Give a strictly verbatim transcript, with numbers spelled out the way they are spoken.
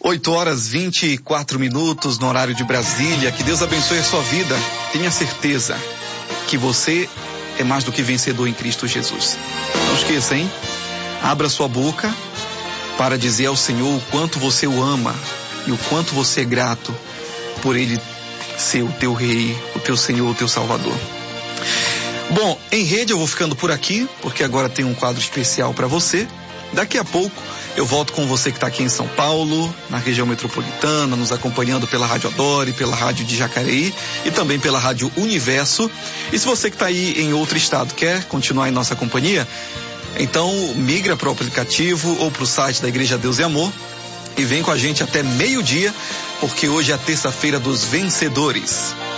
oito horas vinte e quatro minutos no horário de Brasília. Que Deus abençoe a sua vida. Tenha certeza que você é mais do que vencedor em Cristo Jesus. Não esqueça, hein? Abra sua boca para dizer ao Senhor o quanto você o ama e o quanto você é grato por Ele ser o teu Rei, o teu Senhor, o teu Salvador. Bom, em rede eu vou ficando por aqui, porque agora tem um quadro especial para você. Daqui a pouco eu volto com você que está aqui em São Paulo, na região metropolitana, nos acompanhando pela Rádio Adore, pela Rádio de Jacareí e também pela Rádio Universo. E se você que está aí em outro estado quer continuar em nossa companhia, então migra para o aplicativo ou para o site da Igreja Deus e Amor e vem com a gente até meio-dia, porque hoje é a terça-feira dos vencedores.